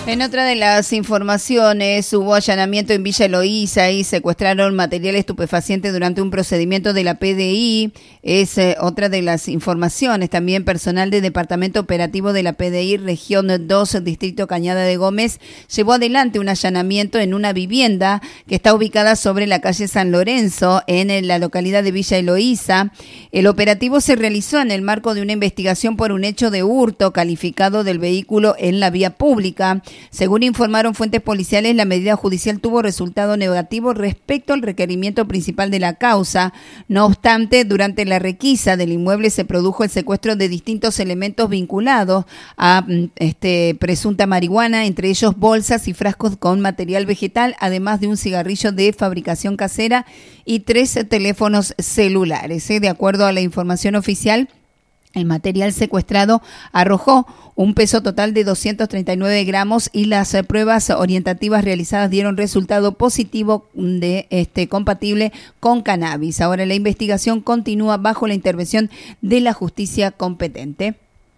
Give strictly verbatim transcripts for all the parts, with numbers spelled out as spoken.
En otra de las informaciones, hubo allanamiento en Villa Eloísa y secuestraron material estupefaciente durante un procedimiento de la P D I. Es eh, otra de las informaciones. También personal del Departamento Operativo de la P D I, Región dos, Distrito Cañada de Gómez, llevó adelante un allanamiento en una vivienda que está ubicada sobre la calle San Lorenzo, en la localidad de Villa Eloísa. El operativo se realizó en el marco de una investigación por un hecho de hurto calificado del vehículo en la vía pública. Según informaron fuentes policiales, la medida judicial tuvo resultado negativo respecto al requerimiento principal de la causa. No obstante, durante la requisa del inmueble se produjo el secuestro de distintos elementos vinculados a este, presunta marihuana, entre ellos bolsas y frascos con material vegetal, además de un cigarrillo de fabricación casera y tres teléfonos celulares. ¿eh? De acuerdo a la información oficial, el material secuestrado arrojó un peso total de doscientos treinta y nueve gramos y las eh, pruebas orientativas realizadas dieron resultado positivo de este compatible con cannabis. Ahora la investigación continúa bajo la intervención de la justicia competente.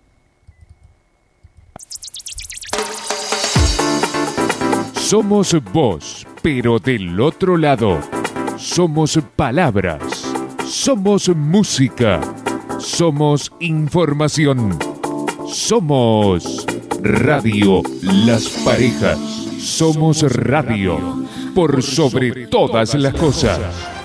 Somos voz, pero del otro lado. Somos palabras. Somos música. Somos información. Somos Radio Las Parejas. Somos radio por sobre todas las cosas.